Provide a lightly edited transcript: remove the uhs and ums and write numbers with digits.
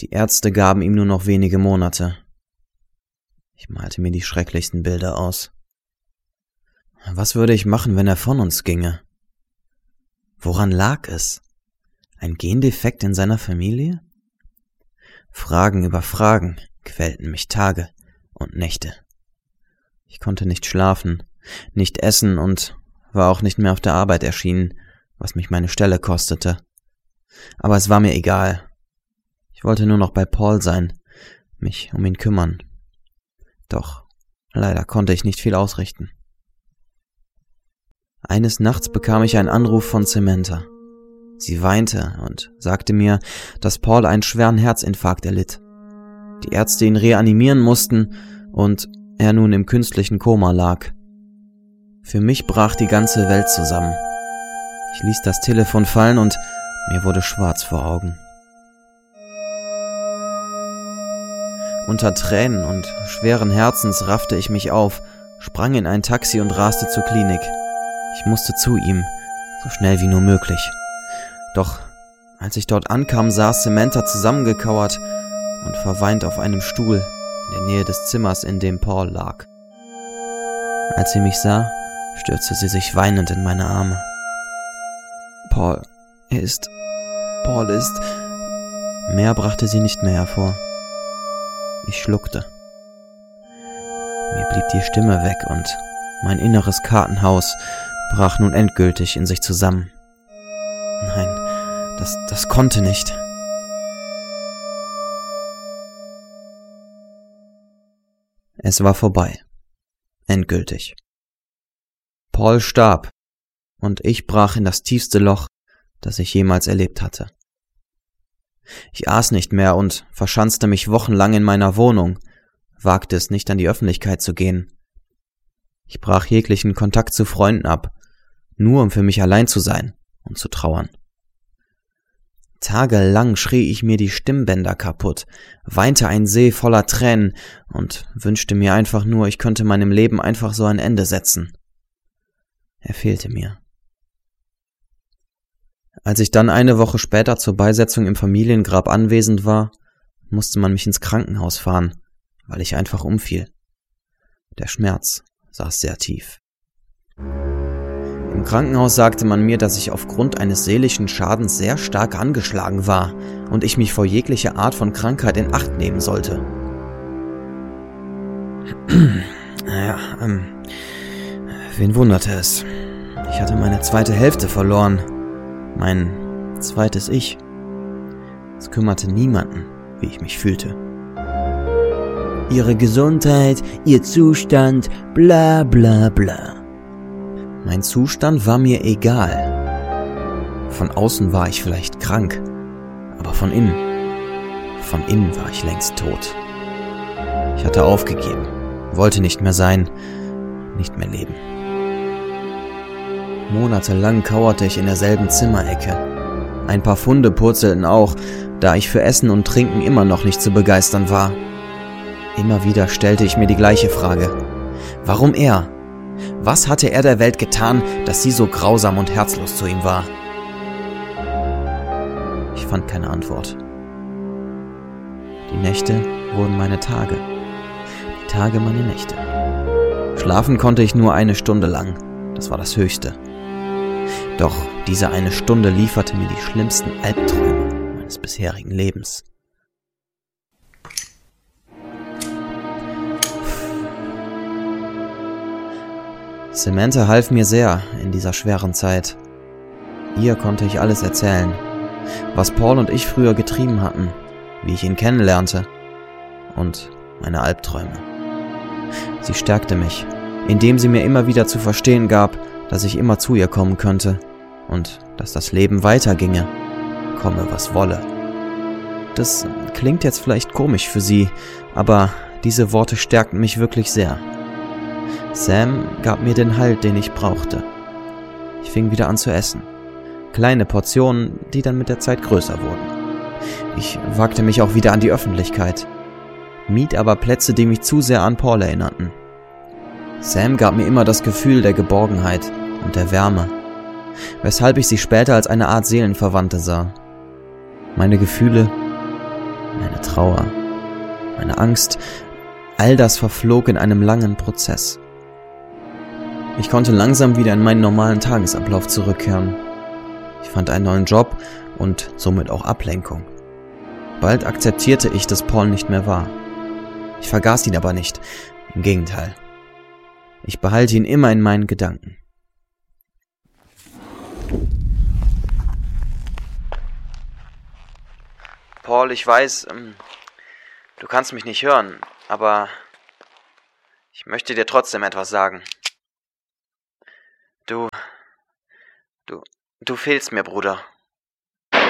Die Ärzte gaben ihm nur noch wenige Monate. Ich malte mir die schrecklichsten Bilder aus. Was würde ich machen, wenn er von uns ginge? Woran lag es? Ein Gendefekt in seiner Familie? Fragen über Fragen quälten mich Tage und Nächte. Ich konnte nicht schlafen, nicht essen und war auch nicht mehr auf der Arbeit erschienen, was mich meine Stelle kostete. Aber es war mir egal. Ich wollte nur noch bei Paul sein, mich um ihn kümmern. Doch leider konnte ich nicht viel ausrichten. Eines Nachts bekam ich einen Anruf von Samantha. Sie weinte und sagte mir, dass Paul einen schweren Herzinfarkt erlitt. Die Ärzte ihn reanimieren mussten und er nun im künstlichen Koma lag. Für mich brach die ganze Welt zusammen. Ich ließ das Telefon fallen und mir wurde schwarz vor Augen. Unter Tränen und schweren Herzens raffte ich mich auf, sprang in ein Taxi und raste zur Klinik. Ich musste zu ihm, so schnell wie nur möglich. Doch als ich dort ankam, saß Samantha zusammengekauert und verweint auf einem Stuhl in der Nähe des Zimmers, in dem Paul lag. Als sie mich sah, stürzte sie sich weinend in meine Arme. Paul ist... Mehr brachte sie nicht mehr hervor. Ich schluckte. Mir blieb die Stimme weg und mein inneres Kartenhaus brach nun endgültig in sich zusammen. Nein, das konnte nicht. Es war vorbei. Endgültig. Paul starb und ich brach in das tiefste Loch, das ich jemals erlebt hatte. Ich aß nicht mehr und verschanzte mich wochenlang in meiner Wohnung, wagte es nicht, an die Öffentlichkeit zu gehen. Ich brach jeglichen Kontakt zu Freunden ab, nur um für mich allein zu sein und zu trauern. Tagelang schrie ich mir die Stimmbänder kaputt, weinte ein See voller Tränen und wünschte mir einfach nur, ich könnte meinem Leben einfach so ein Ende setzen. Er fehlte mir. Als ich dann eine Woche später zur Beisetzung im Familiengrab anwesend war, musste man mich ins Krankenhaus fahren, weil ich einfach umfiel. Der Schmerz saß sehr tief. Im Krankenhaus sagte man mir, dass ich aufgrund eines seelischen Schadens sehr stark angeschlagen war und ich mich vor jeglicher Art von Krankheit in Acht nehmen sollte. Wen wunderte es? Ich hatte meine zweite Hälfte verloren. Mein zweites Ich. Es kümmerte niemanden, wie ich mich fühlte. Ihre Gesundheit, ihr Zustand, bla bla bla. Mein Zustand war mir egal. Von außen war ich vielleicht krank, aber von innen war ich längst tot. Ich hatte aufgegeben, wollte nicht mehr sein, nicht mehr leben. Monatelang kauerte ich in derselben Zimmerecke. Ein paar Funde purzelten auch, da ich für Essen und Trinken immer noch nicht zu begeistern war. Immer wieder stellte ich mir die gleiche Frage. Warum er? Was hatte er der Welt getan, dass sie so grausam und herzlos zu ihm war? Ich fand keine Antwort. Die Nächte wurden meine Tage, die Tage meine Nächte. Schlafen konnte ich nur 1 Stunde lang, das war das Höchste. Doch diese 1 Stunde lieferte mir die schlimmsten Albträume meines bisherigen Lebens. Samantha half mir sehr in dieser schweren Zeit. Ihr konnte ich alles erzählen, was Paul und ich früher getrieben hatten, wie ich ihn kennenlernte und meine Albträume. Sie stärkte mich, indem sie mir immer wieder zu verstehen gab, dass ich immer zu ihr kommen könnte und dass das Leben weiterginge, komme was wolle. Das klingt jetzt vielleicht komisch für Sie, aber diese Worte stärkten mich wirklich sehr. Sam gab mir den Halt, den ich brauchte. Ich fing wieder an zu essen. Kleine Portionen, die dann mit der Zeit größer wurden. Ich wagte mich auch wieder an die Öffentlichkeit, mied aber Plätze, die mich zu sehr an Paul erinnerten. Sam gab mir immer das Gefühl der Geborgenheit und der Wärme, weshalb ich sie später als eine Art Seelenverwandte sah. Meine Gefühle meine Trauer, meine Angst, all das verflog in einem langen Prozess. Ich konnte langsam wieder in meinen normalen Tagesablauf zurückkehren. Ich fand einen neuen Job und somit auch Ablenkung. Bald akzeptierte ich, dass Paul nicht mehr war. Ich vergaß ihn aber nicht, im Gegenteil. Ich behalte ihn immer in meinen Gedanken. Paul, ich weiß, du kannst mich nicht hören, aber ich möchte dir trotzdem etwas sagen. Du fehlst mir, Bruder.